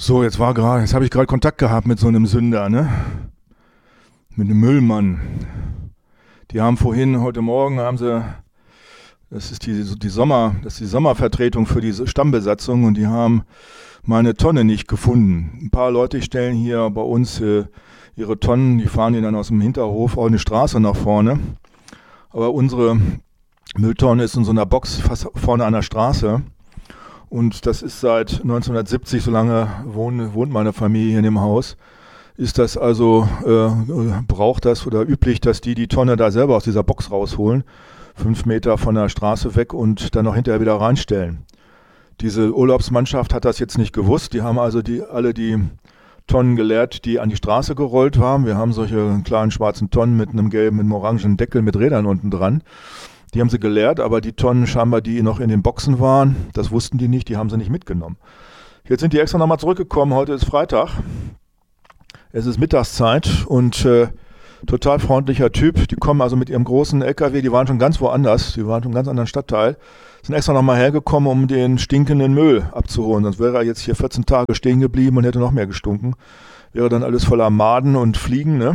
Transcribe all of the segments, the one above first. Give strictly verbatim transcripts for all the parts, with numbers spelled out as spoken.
So, jetzt war gerade, jetzt habe ich gerade Kontakt gehabt mit so einem Sünder, ne? Mit einem Müllmann. Die haben vorhin, heute Morgen haben sie, das ist die, die Sommer, das ist die Sommervertretung für diese Stammbesatzung und die haben meine Tonne nicht gefunden. Ein paar Leute stellen hier bei uns äh, ihre Tonnen, die fahren die dann aus dem Hinterhof auf eine Straße nach vorne. Aber unsere Mülltonne ist in so einer Box fast vorne an der Straße. Und das ist seit neunzehnhundertsiebzig, so lange wohnt, wohnt meine Familie hier in dem Haus, ist das also, äh, braucht das oder üblich, dass die die Tonne da selber aus dieser Box rausholen, fünf Meter von der Straße weg und dann noch hinterher wieder reinstellen. Diese Urlaubsmannschaft hat das jetzt nicht gewusst, die haben also die, alle die Tonnen geleert, die an die Straße gerollt waren. Wir haben solche kleinen schwarzen Tonnen mit einem gelben, mit einem orangen Deckel mit Rädern unten dran. Die haben sie geleert, aber die Tonnen scheinbar, die noch in den Boxen waren, das wussten die nicht, die haben sie nicht mitgenommen. Jetzt sind die extra nochmal zurückgekommen, heute ist Freitag, es ist Mittagszeit und äh, total freundlicher Typ. Die kommen also mit ihrem großen L K W, die waren schon ganz woanders, die waren schon in einem ganz anderen Stadtteil, sind extra nochmal hergekommen, um den stinkenden Müll abzuholen. Sonst wäre er jetzt hier vierzehn Tage stehen geblieben und hätte noch mehr gestunken. Wäre dann alles voller Maden und Fliegen, ne?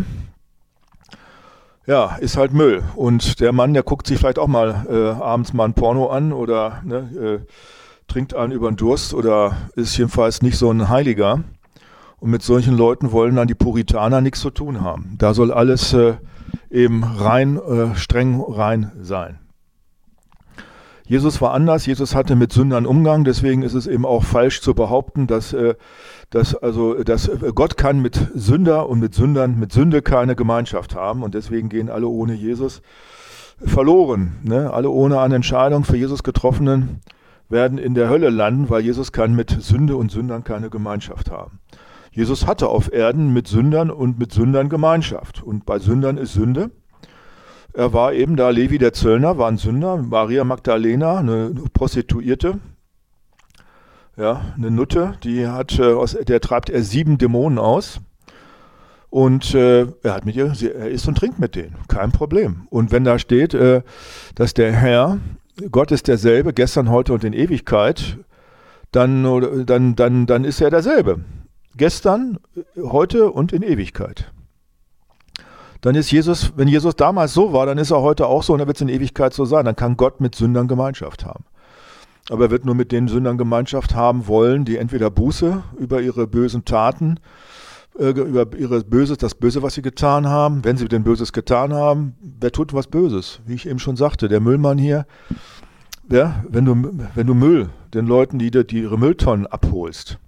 Ja, ist halt Müll. Und der Mann, der guckt sich vielleicht auch mal äh, abends mal ein Porno an oder ne, äh, trinkt einen über den Durst oder ist jedenfalls nicht so ein Heiliger. Und mit solchen Leuten wollen dann die Puritaner nichts zu tun haben. Da soll alles äh, eben rein, äh, streng rein sein. Jesus war anders, Jesus hatte mit Sündern Umgang, deswegen ist es eben auch falsch zu behaupten, dass, äh, dass, also, dass Gott kann mit Sünder und mit Sündern, mit Sünde keine Gemeinschaft haben und deswegen gehen alle ohne Jesus verloren. Ne? Alle ohne eine Entscheidung für Jesus getroffenen werden in der Hölle landen, weil Jesus kann mit Sünde und Sündern keine Gemeinschaft haben. Jesus hatte auf Erden mit Sündern und mit Sündern Gemeinschaft und bei Sündern ist Sünde. Er war eben da, Levi der Zöllner war ein Sünder, Maria Magdalena, eine Prostituierte, ja, eine Nutte, die hat, äh, aus, der treibt er sieben Dämonen aus und äh, er hat mit ihr, sie, er isst und trinkt mit denen, kein Problem. Und wenn da steht, äh, dass der Herr, Gott ist derselbe, gestern, heute und in Ewigkeit, dann, dann, dann, dann ist er derselbe. Gestern, heute und in Ewigkeit. Dann ist Jesus, wenn Jesus damals so war, dann ist er heute auch so und dann wird es in Ewigkeit so sein. Dann kann Gott mit Sündern Gemeinschaft haben. Aber er wird nur mit den Sündern Gemeinschaft haben wollen, die entweder Buße über ihre bösen Taten, äh, über ihre Böses, das Böse, was sie getan haben, wenn sie denn Böses getan haben, wer tut was Böses? Wie ich eben schon sagte, der Müllmann hier, ja, wenn du, wenn du Müll den Leuten, die, die ihre Mülltonnen abholst,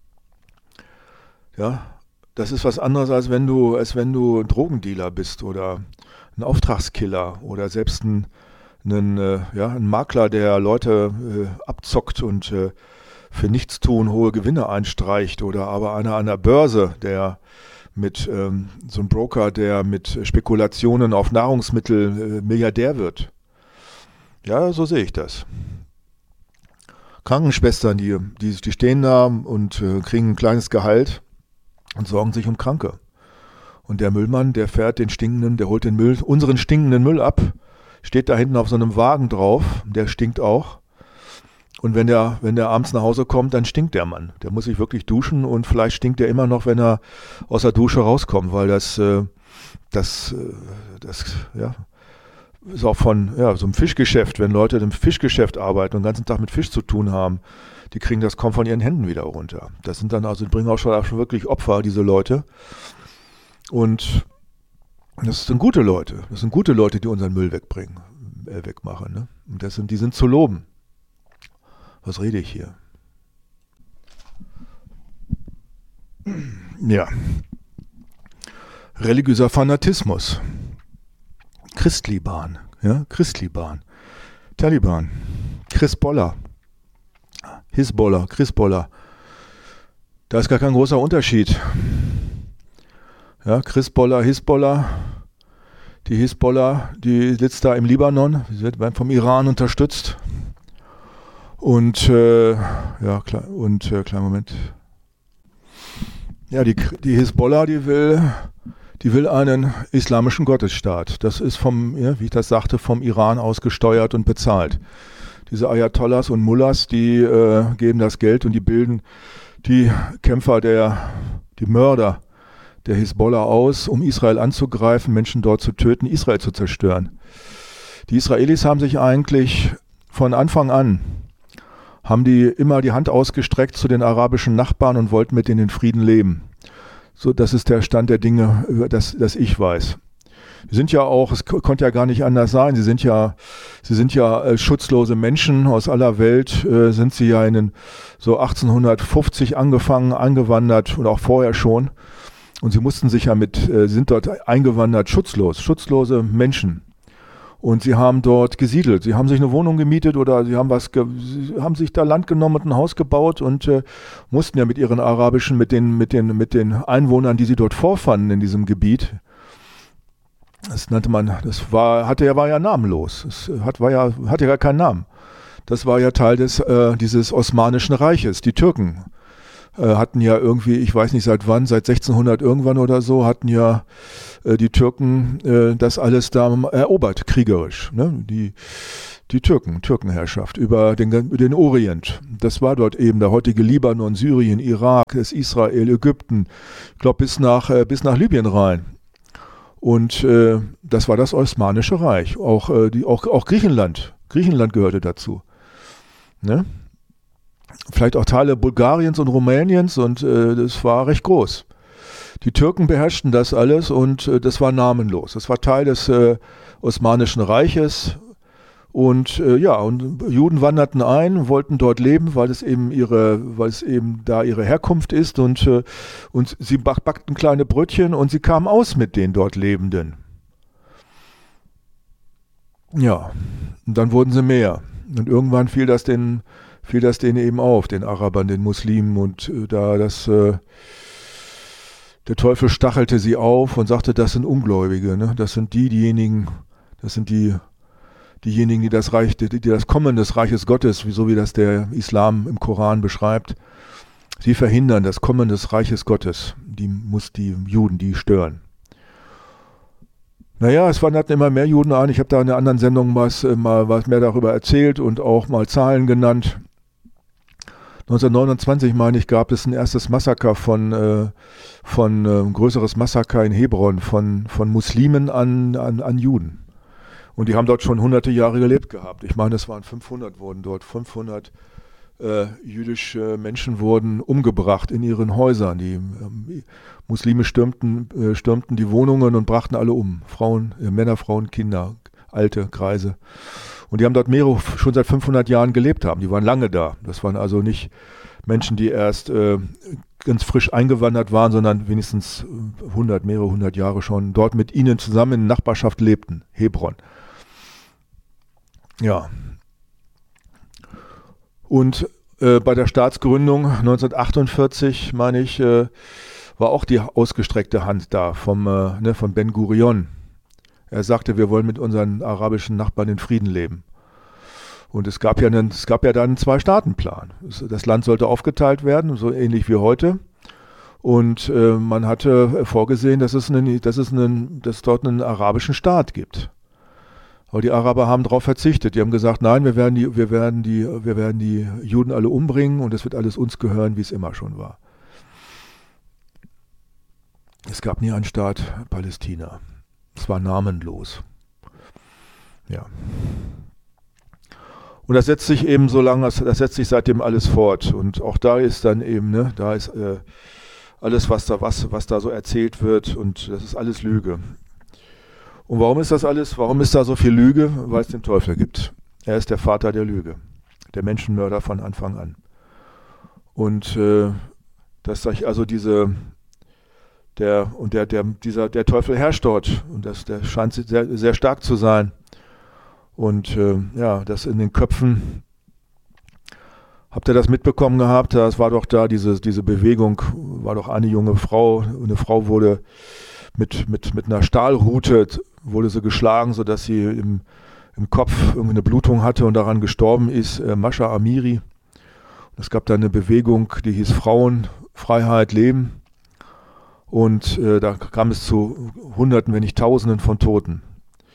ja, das ist was anderes, als wenn du, als wenn du ein Drogendealer bist oder ein Auftragskiller oder selbst ein, ein, äh, ja, ein Makler, der Leute äh, abzockt und äh, für Nichtstun hohe Gewinne einstreicht oder aber einer an der Börse, der mit ähm, so einem Broker, der mit Spekulationen auf Nahrungsmittel äh, Milliardär wird. Ja, so sehe ich das. Krankenschwestern, die, die, die stehen da und äh, kriegen ein kleines Gehalt und sorgen sich um Kranke. Und der Müllmann, der fährt den stinkenden, der holt den Müll, unseren stinkenden Müll ab, steht da hinten auf so einem Wagen drauf, der stinkt auch. Und wenn der, wenn der abends nach Hause kommt, dann stinkt der Mann. Der muss sich wirklich duschen und vielleicht stinkt er immer noch, wenn er aus der Dusche rauskommt, weil das, äh, das, äh, das, ja, ist auch von, ja, so einem Fischgeschäft, wenn Leute im Fischgeschäft arbeiten und den ganzen Tag mit Fisch zu tun haben, die kriegen das kaum von ihren Händen wieder runter. Das sind dann also, die bringen auch schon, auch schon wirklich Opfer, diese Leute. Und das sind gute Leute. Das sind gute Leute, die unseren Müll wegbringen, äh, wegmachen. Ne? Und das sind, die sind zu loben. Was rede ich hier? Ja. Religiöser Fanatismus. Christliban. Ja? Christliban. Taliban. Hisbollah. Hisbollah, Hisbollah. Da ist gar kein großer Unterschied. Ja, Hisbollah, Hisbollah. Die Hisbollah, die sitzt da im Libanon, sie wird vom Iran unterstützt. Und, äh, ja, klar, und, äh, kleinen Moment. Ja, die, die Hisbollah, die will, die will einen islamischen Gottesstaat. Das ist vom, ja, wie ich das sagte, vom Iran aus gesteuert und bezahlt. diese Ayatollahs und Mullahs, die äh, geben das Geld und die bilden die Kämpfer, der, die Mörder der Hisbollah aus, um Israel anzugreifen, Menschen dort zu töten, Israel zu zerstören. Die Israelis haben sich eigentlich von Anfang an, haben die immer die Hand ausgestreckt zu den arabischen Nachbarn und wollten mit denen in Frieden leben. So, das ist der Stand der Dinge, das, das ich weiß. Sie sind ja auch, es konnte ja gar nicht anders sein, sie sind ja, sie sind ja äh, schutzlose Menschen aus aller Welt, äh, sind sie ja in den, so achtzehnhundertfünfzig angefangen, eingewandert oder auch vorher schon. Und sie mussten sich ja mit, äh, sind dort eingewandert, schutzlos, schutzlose Menschen. Und sie haben dort gesiedelt. Sie haben sich eine Wohnung gemietet oder sie haben was, ge sie haben sich da Land genommen und ein Haus gebaut und äh, mussten ja mit ihren arabischen, mit den, mit den, mit den Einwohnern, die sie dort vorfanden in diesem Gebiet. Das nannte man, das war, hatte ja, war ja namenlos. Es hat, war ja, hatte ja keinen Namen. Das war ja Teil des, äh, dieses Osmanischen Reiches. Die Türken äh, hatten ja irgendwie, ich weiß nicht seit wann, seit sechzehnhundert irgendwann oder so, hatten ja äh, die Türken äh, das alles da erobert, kriegerisch. Ne? Die, die Türken, Türkenherrschaft über den, über den Orient. Das war dort eben der heutige Libanon, Syrien, Irak, das Israel, Ägypten, ich glaube bis nach, äh, bis nach Libyen rein. Und äh, das war das Osmanische Reich. Auch, äh, die, auch, auch Griechenland. Griechenland gehörte dazu. Ne? Vielleicht auch Teile Bulgariens und Rumäniens und äh, das war recht groß. Die Türken beherrschten das alles und äh, das war namenlos. Das war Teil des äh, Osmanischen Reiches. Und äh, ja, und Juden wanderten ein, wollten dort leben, weil es eben ihre, weil es eben da ihre Herkunft ist und, äh, und sie backten kleine Brötchen und sie kamen aus mit den dort Lebenden. Ja, und dann wurden sie mehr. Und irgendwann fiel das den, fiel das denen eben auf, den Arabern, den Muslimen und äh, da das, äh, der Teufel stachelte sie auf und sagte, das sind Ungläubige, ne? Das sind die, diejenigen, das sind die Diejenigen, die das Reich, die, die das Kommen des Reiches Gottes, so wie das der Islam im Koran beschreibt, sie verhindern das Kommen des Reiches Gottes. Die muss die Juden, die stören. Naja, es wanderten immer mehr Juden ein. Ich habe da in einer anderen Sendung was, mal was mehr darüber erzählt und auch mal Zahlen genannt. neunzehnhundertneunundzwanzig, meine ich, gab es ein erstes Massaker von, äh, von äh, ein größeres Massaker in Hebron von, von Muslimen an, an, an Juden. Und die haben dort schon hunderte Jahre gelebt gehabt. Ich meine, es waren fünfhundert, wurden dort fünfhundert äh, jüdische Menschen wurden umgebracht in ihren Häusern. Die ähm, Muslime stürmten, äh, stürmten die Wohnungen und brachten alle um. Frauen, äh, Männer, Frauen, Kinder, Alte, Greise. Und die haben dort mehrere, schon seit fünfhundert Jahren gelebt haben. Die waren lange da. Das waren also nicht Menschen, die erst äh, ganz frisch eingewandert waren, sondern wenigstens hundert, mehrere hundert Jahre schon dort mit ihnen zusammen in Nachbarschaft lebten. Hebron. Ja. Und äh, bei der Staatsgründung neunzehnhundertachtundvierzig, meine ich, äh, war auch die ausgestreckte Hand da vom, äh, ne, von Ben Gurion. Er sagte, wir wollen mit unseren arabischen Nachbarn in Frieden leben. Und es gab ja, einen, es gab ja dann einen Zwei-Staaten-Plan. Das Land sollte aufgeteilt werden, so ähnlich wie heute. Und äh, man hatte vorgesehen, dass es, einen, dass, es einen, dass es dort einen arabischen Staat gibt. Aber die Araber haben darauf verzichtet. Die haben gesagt, nein, wir werden die, wir werden die, wir werden die Juden alle umbringen und es wird alles uns gehören, wie es immer schon war. Es gab nie einen Staat Palästina. Es war namenlos. Ja. Und das setzt sich eben so lange, das setzt sich seitdem alles fort. Und auch da ist dann eben, ne, da ist äh, alles, was da, was, was da so erzählt wird und das ist alles Lüge. Und warum ist das alles? Warum ist da so viel Lüge? Weil es den Teufel gibt. Er ist der Vater der Lüge, der Menschenmörder von Anfang an. Und äh, dass sich also diese, der und der, der, dieser, der Teufel herrscht dort und das, der scheint sehr, sehr stark zu sein. Und äh, ja, das in den Köpfen, habt ihr das mitbekommen gehabt? Das war doch da, diese, diese Bewegung, war doch eine junge Frau, eine Frau wurde mit, mit, mit einer Stahlrute, wurde sie geschlagen, sodass sie im, im Kopf irgendwie eine Blutung hatte und daran gestorben ist, äh, Mascha Amiri. Es gab da eine Bewegung, die hieß Frauen, Freiheit, Leben. Und äh, da kam es zu Hunderten, wenn nicht Tausenden von Toten.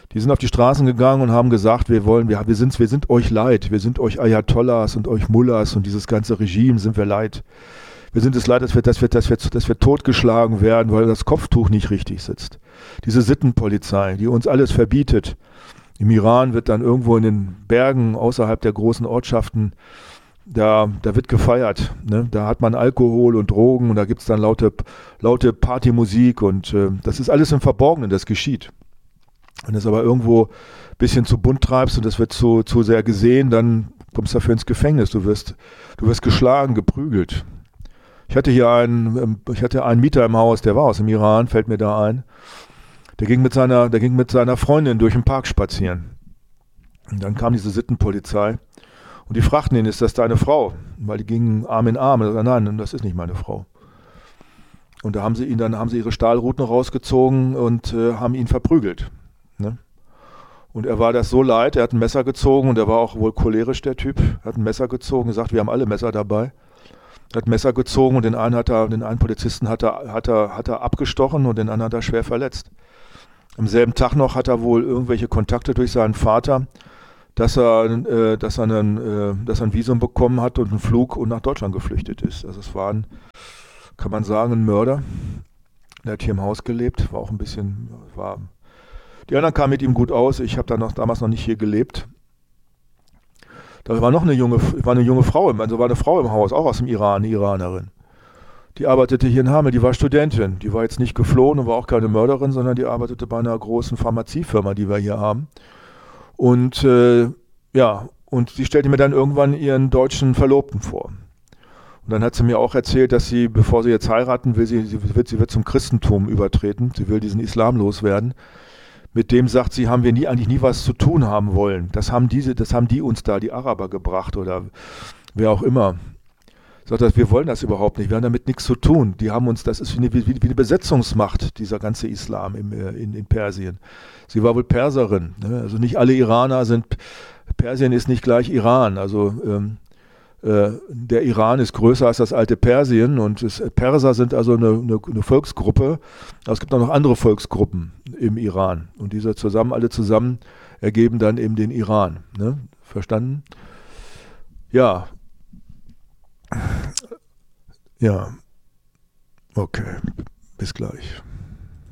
Die sind auf die Straßen gegangen und haben gesagt, wir wollen, wir, wir, sind, wir sind euch leid, wir sind euch Ayatollahs und euch Mullahs und dieses ganze Regime sind wir leid. Wir sind es leid, dass wir, dass wir, dass wir, dass wir totgeschlagen werden, weil das Kopftuch nicht richtig sitzt. Diese Sittenpolizei, die uns alles verbietet. Im Iran wird dann irgendwo in den Bergen außerhalb der großen Ortschaften, da, da wird gefeiert. Ne? Da hat man Alkohol und Drogen und da gibt es dann laute, laute Partymusik und äh, das ist alles im Verborgenen, das geschieht. Wenn du es aber irgendwo ein bisschen zu bunt treibst und das wird zu, zu sehr gesehen, dann kommst du dafür ins Gefängnis. Du wirst, du wirst geschlagen, geprügelt. Ich hatte hier einen, ich hatte einen Mieter im Haus, der war aus dem Iran, fällt mir da ein. Der ging mit seiner, der ging mit seiner Freundin durch den Park spazieren. Und dann kam diese Sittenpolizei und die fragten ihn, ist das deine Frau? Weil die gingen Arm in Arm. Und er sagte, nein, das ist nicht meine Frau. Und da haben sie ihn dann, haben sie ihre Stahlruten rausgezogen und äh, haben ihn verprügelt. Ne? Und er war das so leid, er hat ein Messer gezogen und er war auch wohl cholerisch, der Typ. Er hat ein Messer gezogen, gesagt, wir haben alle Messer dabei. Er hat ein Messer gezogen und den einen, hat er, den einen Polizisten hat er, hat, er, hat er abgestochen und den anderen hat er schwer verletzt. Am selben Tag noch hat er wohl irgendwelche Kontakte durch seinen Vater, dass er, äh, dass er, einen, äh, dass er ein Visum bekommen hat und einen Flug und nach Deutschland geflüchtet ist. Also es war ein, kann man sagen, ein Mörder. Der hat hier im Haus gelebt, war auch ein bisschen, war, die anderen kamen mit ihm gut aus. Ich habe da noch, damals noch nicht hier gelebt. Da war noch eine junge, war eine junge Frau, also war eine Frau im Haus, auch aus dem Iran, eine Iranerin. Die arbeitete hier in Hameln, die war Studentin. Die war jetzt nicht geflohen und war auch keine Mörderin, sondern die arbeitete bei einer großen Pharmaziefirma, die wir hier haben. Und äh, ja, und sie stellte mir dann irgendwann ihren deutschen Verlobten vor. Und dann hat sie mir auch erzählt, dass sie, bevor sie jetzt heiraten will, sie, sie, wird, sie wird zum Christentum übertreten. Sie will diesen Islam loswerden. Mit dem, sagt sie, haben wir nie, eigentlich nie was zu tun haben wollen. Das haben diese, das haben die uns da, die Araber, gebracht oder wer auch immer. Sagt er, wir wollen das überhaupt nicht, wir haben damit nichts zu tun. Die haben uns, das ist wie eine, wie, wie eine Besetzungsmacht, dieser ganze Islam im, in, in Persien. Sie war wohl Perserin. Ne? Also nicht alle Iraner sind, Persien ist nicht gleich Iran. Also ähm, äh, der Iran ist größer als das alte Persien und es, Perser sind also eine, eine, eine Volksgruppe. Aber es gibt auch noch andere Volksgruppen im Iran. Und diese zusammen, alle zusammen ergeben dann eben den Iran. Ne? Verstanden? Ja. Ja. Okay. Bis gleich.